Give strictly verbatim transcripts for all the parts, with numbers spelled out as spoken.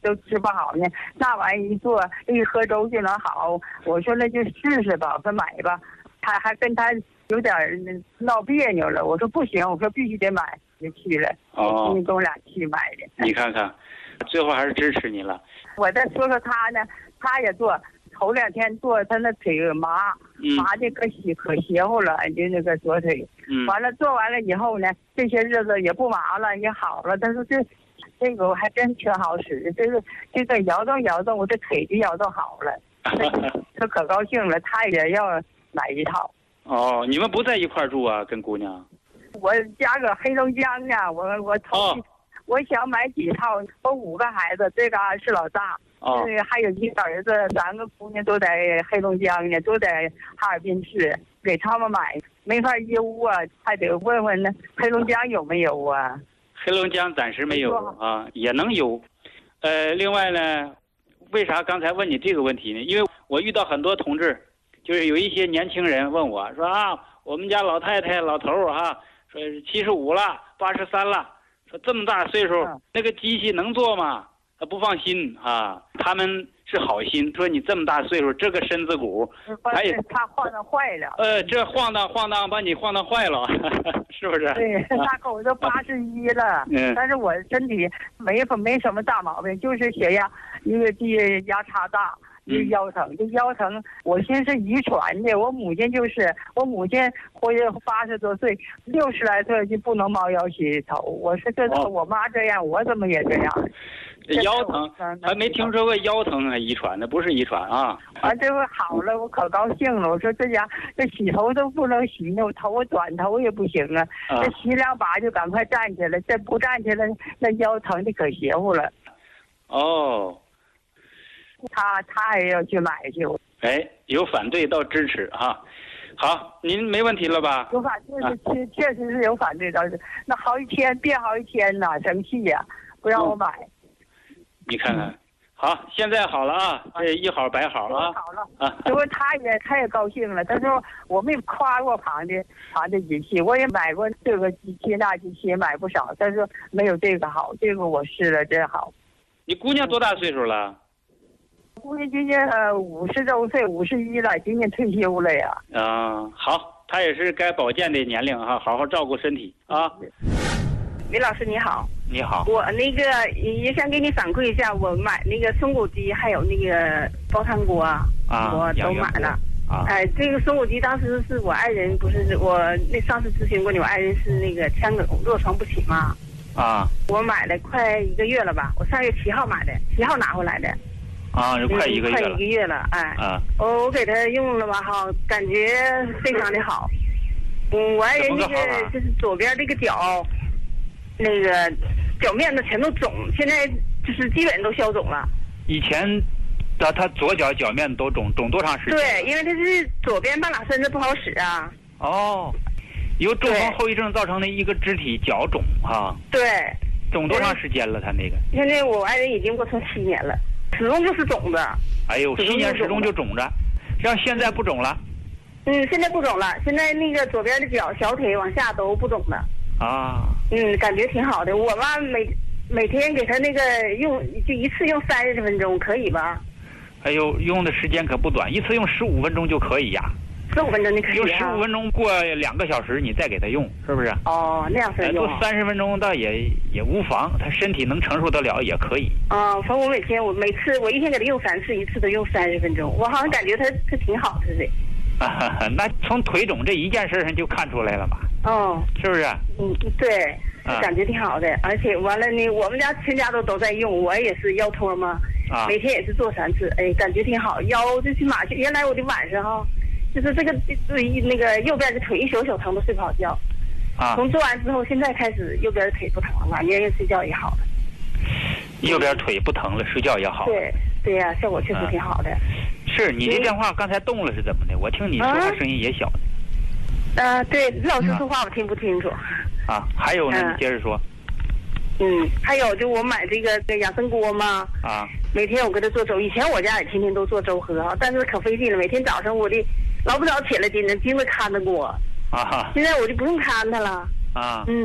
都吃不好呢，那玩意一做一喝粥就能好。我说那就试试吧，我说买吧。他还跟他有点闹别扭了，我说不行，我说必须得买，就去了。哦，今天跟我俩去买的。 你看看，最后还是支持你了。 我再说说他呢，他也做。头两天做他那腿麻， 嗯、 麻的可邪可邪乎了，就那个左腿。 嗯、 完了做完了以后呢，这些日子也不麻了，也好了。他说这这个我还真挺好使，这个这个摇动摇动，我这腿就摇动好了。他可高兴了，他也要买一套。 哦，你们不在一块住啊，跟姑娘？ 我家搁黑龙江呢，我我头、哦、我想买几套，我五个孩子，这个是老大。 哦， 还有一个儿子，三个姑娘都在黑龙江呢，都在哈尔滨市，给他们买没法邮啊，还得问问呢，黑龙江有没有啊？ 黑龙江暂时没有啊，也能有。呃，另外呢，为啥刚才问你这个问题呢？因为我遇到很多同志，就是有一些年轻人问我说啊，我们家老太太、老头儿啊，说七十五了、八十三了，说这么大岁数，嗯、那个机器能做吗？他不放心啊，他们是好心，说你这么大岁数，这个身子骨， 他也怕晃荡坏了。 呃，这晃荡晃荡把你晃荡坏了，是不是？ 对，大狗都八十一了，嗯，但是我身体没没什么大毛病，就是血压一个低压差大。就腰疼，这腰疼，我寻思是遗传的。我母亲就是，我母亲活八十多岁，六十来岁就不能猫腰洗头。我说这我妈这样，我怎么也这样？ 这腰疼还没听说过腰疼还遗传的，不是遗传啊。 啊，这回好了，我可高兴了。我说这家这洗头都不能洗，那我头我短头也不行啊。 啊这洗两把就赶快站起来，这不站起来，那腰疼的可邪乎了。 哦。 他他也要去买去， 哎，有反对到支持哈。好，您没问题了吧？ 有反对是确、啊、确实是有反对，倒是那好几天变好几天呐，生气呀、啊，不让我买。 嗯、你看看，好，现在好了啊，这一好百好啊。 好了啊，结果他也他也高兴了，他说我没夸过旁的旁的机器，我也买过这个机器那机器也买不少，但是没有这个好，这个我试了真好。 你姑娘多大岁数了？ 姑娘今年呃五十周岁，五十一了，今年退休了呀。 啊，好，她也是该保健的年龄哈，好好照顾身体啊。 李老师你好。 你好。 我那个也想给你反馈一下，我买那个松果鸡还有那个煲汤锅啊，我都买了。 啊。 哎，这个松果鸡当时是我爱人，不是我那上次咨询过你，我爱人是那个腔梗卧床不起嘛。 啊。 我买了快一个月了吧，我上月七号买的，七号拿回来的。 啊，就快一个月了， 快一个月了，哎， 啊， 我我给他用了吧哈，感觉非常的好。嗯，我爱人那个就是左边这个脚，那个脚面子全都肿，现在就是基本都消肿了。 以前，他他左脚脚面都肿，肿多长时间？ 对，因为他是左边半拉身子不好使啊。 哦，由中风后遗症造成的一个肢体脚肿哈。 对。 肿多长时间了？他那个？ 现在我爱人已经过成七年了。始终就是肿着， 哎呦，七年始终就肿着，像现在不肿了。 嗯，现在不肿了，现在那个左边的脚、小腿往下都不肿了。 啊。 嗯，感觉挺好的。我嘛每每天给他那个用，就一次用三十分钟，可以吧？ 哎呦，用的时间可不短，一次用十五分钟就可以呀。 十五分钟就可以、啊。 用十五分钟过两个小时，你再给他用，是不是？ 哦，那样分用。 做三十分钟倒也也无妨，他身体能承受得了也可以。 啊、嗯，反正我每天我每次我一天给他用三次，一次都用三十分钟，我好像感觉他他挺好似的。 啊，那从腿肿这一件事上就看出来了吧？ 哦， 是不是？ 嗯，对，感觉挺好的，啊、而且完了呢，我们家全家都都在用，我也是腰托嘛，啊，每天也是做三次，哎，感觉挺好，腰就起码原来我的晚上哈。就是这个那个右边的腿一宿宿疼，都睡不好觉。啊！从做完之后，现在开始右边的腿不疼了，晚上睡觉也好了。 右边腿不疼了，睡觉也好了。 对对呀、啊，效果确实挺好的。啊、 是你这电话刚才动了是怎么的？我听你说话声音也小的。 啊，对，老师说话我听不清楚。 啊，还有呢，你接着说。 嗯，还有就我买这个这养生锅嘛。 啊。 每天我给他做粥，以前我家也天天都做粥喝，但是可费劲了，每天早上我的。老不早起来盯着盯着看着锅， 啊！ 现在我就不用看它了。 啊， 嗯，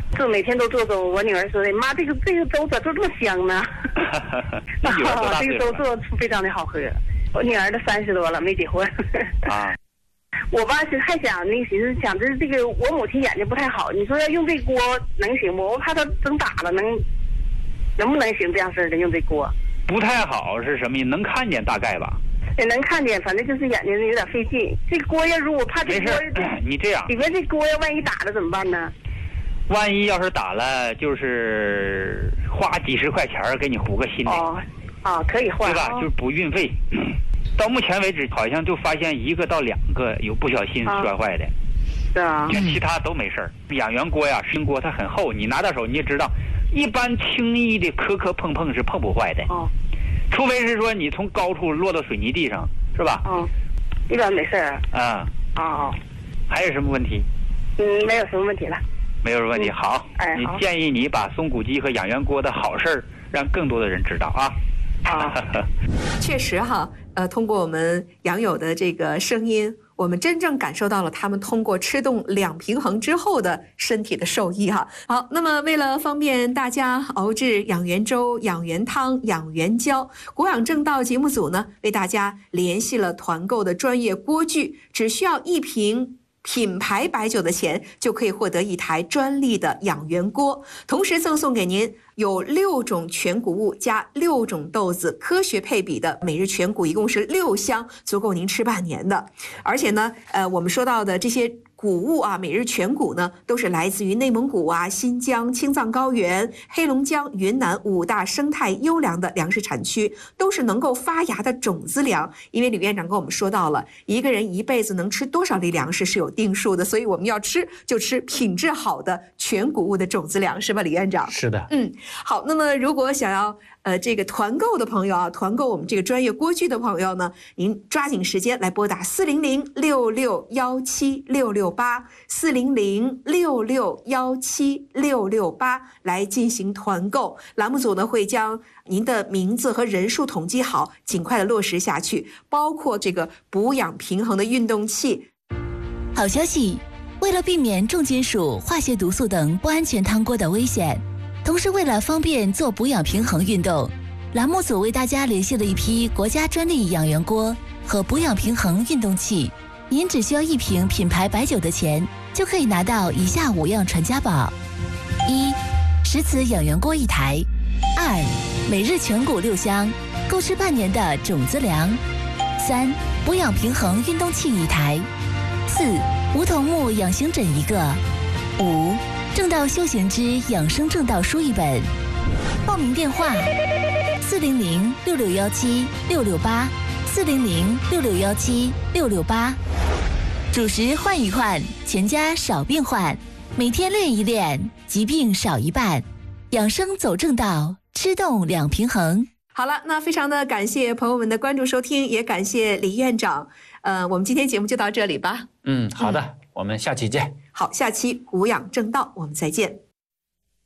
就每天都做粥。我女儿说的，妈，这个这个粥咋做这么香呢？ 那女儿多大岁数了？ 这个粥做得非常的好喝。我女儿都三十多了，没结婚。 啊。 我吧是还想那寻思想着这个我母亲眼睛不太好，你说要用这锅能行不？我怕她整打了能能不能行这样式的用这锅？ 不太好是什么意思？能看见大概吧？ 也能看见，反正就是眼睛有点费劲。这锅要如果怕这锅， 你这样里面这锅要万一打了怎么办呢？ 万一要是打了，就是花几十块钱给你补个新的。 哦，啊，可以换， 对吧？ 哦、 就是补运费。到目前为止，好像就发现一个到两个有不小心摔坏的。 是啊。 其他都没事儿。养元锅呀，生锅它很厚，你拿到手你也知道，一般轻易的磕磕碰碰是碰不坏的。 哦。 除非是说你从高处落到水泥地上，是吧？ 嗯，一般没事儿。 啊。 哦。 还有什么问题？ 嗯，没有什么问题了。 没有问题。好。 哎。 你建议你把松骨鸡和养元锅的好事儿让更多的人知道啊。 啊。 确实哈，呃，通过我们养友的这个声音，我们真正感受到了他们通过吃动两平衡之后的身体的受益哈。好，那么为了方便大家熬制养元粥、养元汤、养元胶，国养正道节目组呢为大家联系了团购的专业锅具，只需要一瓶品牌白酒的钱，就可以获得一台专利的养元锅，同时赠送给您有六种全谷物加六种豆子科学配比的每日全谷，一共是六箱，足够您吃半年的。而且呢，呃，我们说到的这些谷物啊，每日全谷呢，都是来自于内蒙古啊、新疆、青藏高原、黑龙江、云南五大生态优良的粮食产区，都是能够发芽的种子粮。因为李院长跟我们说到了，一个人一辈子能吃多少粒粮食是有定数的，所以我们要吃就吃品质好的全谷物的种子粮，是吧，李院长？ 是的。 嗯，好，那么如果想要呃这个团购的朋友啊，团购我们这个专业锅具的朋友呢，您抓紧时间来拨打四零零六六幺七六六八四零零六六幺七六六八来进行团购。栏目组呢会将您的名字和人数统计好，尽快的落实下去，包括这个补养平衡的运动器。 好消息，为了避免重金属、化学毒素等不安全汤锅的危险，同时为了方便做补养平衡运动，栏目组为大家联系了一批国家专利养元锅和补养平衡运动器。您只需要一瓶品牌白酒的钱，就可以拿到以下五样传家宝：一、石瓷养元锅一台；二、每日全谷六箱，够吃半年的种子粮；三、补养平衡运动器一台；四、梧桐木养形枕一个；五、正道修行之养生正道书一本。报名电话：四零零六六幺七六六八，四零零六六幺七六六八。主食换一换，全家少病患。每天练一练，疾病少一半。养生走正道，吃动两平衡。 好了，那非常的感谢朋友们的关注收听，也感谢李院长。呃，我们今天节目就到这里吧。 嗯，好的，嗯、我们下期见。 好，下期补养正道，我们再见。